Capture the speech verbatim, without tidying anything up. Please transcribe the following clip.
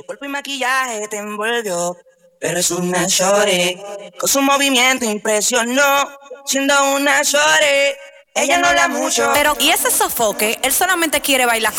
Su cuerpo y maquillaje te envolvió, pero es una shorty. Con su movimiento impresionó, siendo una shorty. Ella no habla mucho, pero y ese sofoque, él solamente quiere bailar